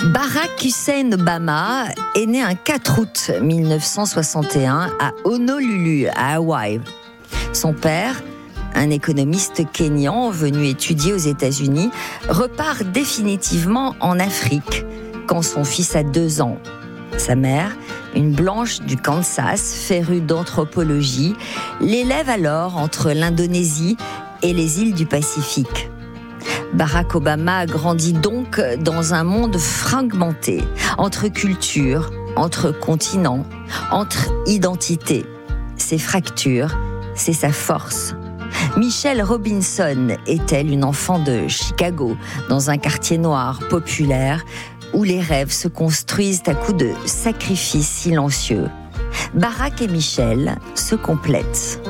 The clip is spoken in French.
Barack Hussein Obama est né un 4 août 1961 à Honolulu, à Hawaï. Son père, un économiste kényan venu étudier aux États-Unis, repart définitivement en Afrique quand son fils a 2 ans. Sa mère, une blanche du Kansas, férue d'anthropologie, l'élève alors entre l'Indonésie et les îles du Pacifique. Barack Obama grandit donc dans un monde fragmenté, entre cultures, entre continents, entre identités. Ces fractures, c'est sa force. Michelle Robinson est-elle une enfant de Chicago, dans un quartier noir populaire, où les rêves se construisent à coups de sacrifices silencieux. Barack et Michelle se complètent.